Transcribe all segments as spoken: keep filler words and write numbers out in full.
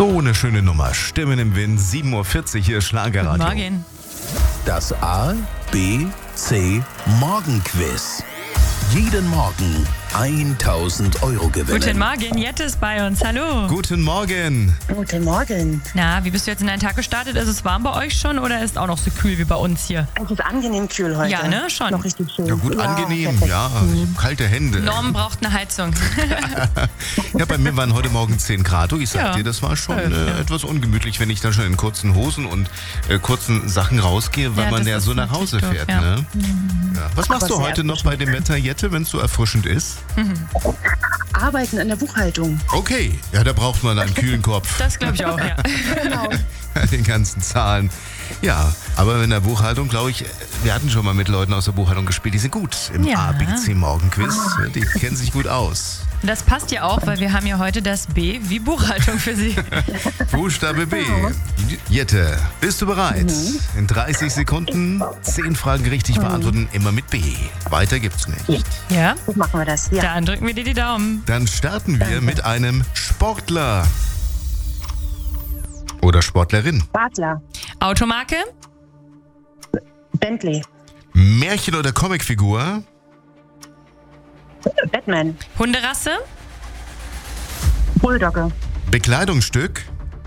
So eine schöne Nummer. Stimmen im Wind, sieben Uhr vierzig hier Schlagerradio. Guten Morgen. Das A, B, C Morgenquiz. Jeden Morgen tausend Euro gewinnen. Guten Morgen, Jette ist bei uns. Hallo. Guten Morgen. Guten Morgen. Na, wie bist du jetzt in deinen Tag gestartet? Ist es warm bei euch schon oder ist es auch noch so kühl wie bei uns hier? Es ist angenehm kühl heute. Ja, ne? Schon. Noch richtig schön. Ja gut, angenehm, perfekt. ja. Kalte Hände. Norm braucht eine Heizung. Ja, bei mir waren heute Morgen zehn Grad. Ich sag Ja. dir, das war schon Ja, ja. äh, etwas ungemütlich, wenn ich dann schon in kurzen Hosen und äh, kurzen Sachen rausgehe, weil Ja, man das ja ist so nach Hause natürlich fährt. doof, ja. Ne? Ja. Was machst Aber du sehr heute noch bei dem Wetter, Jette, wenn es so erfrischend ist? Arbeiten in der Buchhaltung. Okay, ja, da braucht man einen kühlen Kopf. Das glaube ich auch, ja. Genau. Den ganzen Zahlen. Ja, aber in der Buchhaltung, glaube ich, wir hatten schon mal mit Leuten aus der Buchhaltung gespielt, die sind gut im Ja. A B C Morgenquiz. Die kennen sich gut aus. Das passt ja auch, weil wir haben ja heute das B wie Buchhaltung für Sie. Buchstabe B. Jette, bist du bereit? In dreißig Sekunden zehn Fragen richtig beantworten, immer mit B. Weiter gibt's nicht. Ja? So machen wir das. Ja. Dann drücken wir dir die Daumen. Dann starten wir mit einem Sportler. Oder Sportlerin. Basler. Automarke? Bentley. Märchen- oder Comicfigur. Batman. Hunderasse? Bulldogge. Bekleidungsstück.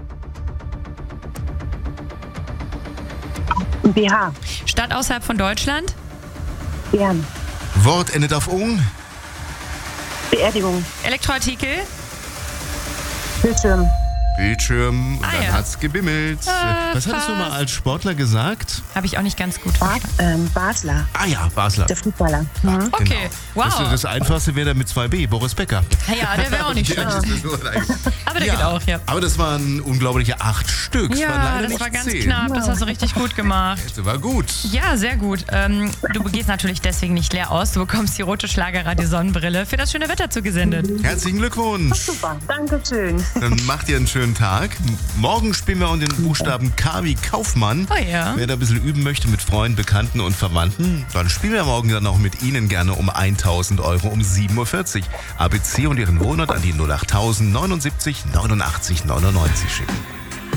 B H. Stadt außerhalb von Deutschland? Bern. Wort endet auf ung. Beerdigung. Elektroartikel? Bildschirm. Bildschirm. Und Ah, dann ja. hat's gebimmelt. Ah, Was hattest du mal fast. als Sportler gesagt? Habe ich auch nicht ganz gut Bas verstanden. ähm, Basler. Ah ja, Basler. Der Fußballer. Mhm. Okay, Genau. wow. Das, das Einfachste wäre dann mit zwei B, Boris Becker. Ja, der wäre auch nicht schlecht. Aber der geht auch, ja. Aber das waren unglaubliche acht Stück. Es waren Ja, leider das nicht war ganz zehn. knapp. Das hast du richtig gut gemacht. Das war gut. Ja, sehr gut. Ähm, du gehst natürlich deswegen nicht leer aus. Du bekommst die rote Schlagerradio Sonnenbrille für das schöne Wetter zugesendet. Herzlichen Glückwunsch. Super. Dankeschön. Dann macht ihr einen schönen Tag. Morgen spielen wir unter den Buchstaben K wie Kaufmann. Oh ja. Wer da ein bisschen üben möchte mit Freunden, Bekannten und Verwandten, dann spielen wir morgen dann auch mit Ihnen gerne um tausend Euro um sieben Uhr vierzig. A B C und Ihren Wohnort an die null acht null null neunundsiebzig neunundachtzig neunundneunzig schicken.